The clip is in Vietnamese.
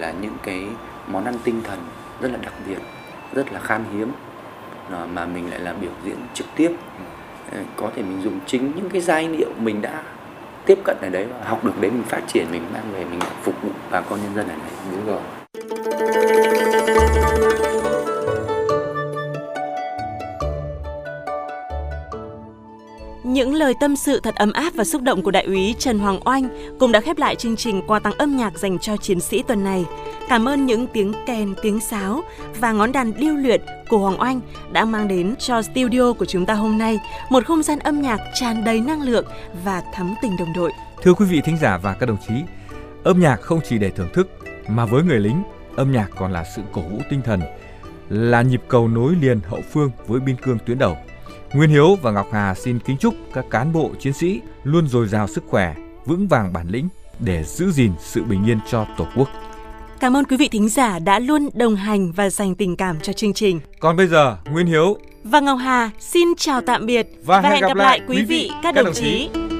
là những cái món ăn tinh thần rất là đặc biệt, rất là khan hiếm, mà mình lại là biểu diễn trực tiếp. Có thể mình dùng chính những cái giai điệu mình đã tiếp cận ở đấy và học được đấy, mình phát triển, mình mang về mình phục vụ bà con nhân dân ở đấy. Đúng rồi. Những lời tâm sự thật ấm áp và xúc động của Đại úy Trần Hoàng Oanh cũng đã khép lại chương trình quà tặng âm nhạc dành cho chiến sĩ tuần này. Cảm ơn những tiếng kèn, tiếng sáo và ngón đàn điêu luyện của Hoàng Oanh đã mang đến cho studio của chúng ta hôm nay một không gian âm nhạc tràn đầy năng lượng và thắm tình đồng đội. Thưa quý vị thính giả và các đồng chí, âm nhạc không chỉ để thưởng thức mà với người lính, âm nhạc còn là sự cổ vũ tinh thần, là nhịp cầu nối liền hậu phương với biên cương tuyến đầu. Nguyên Hiếu và Ngọc Hà xin kính chúc các cán bộ chiến sĩ luôn dồi dào sức khỏe, vững vàng bản lĩnh để giữ gìn sự bình yên cho Tổ quốc. Cảm ơn quý vị thính giả đã luôn đồng hành và dành tình cảm cho chương trình. Còn bây giờ, Nguyên Hiếu và Ngọc Hà xin chào tạm biệt và hẹn gặp lại quý vị, các đồng chí.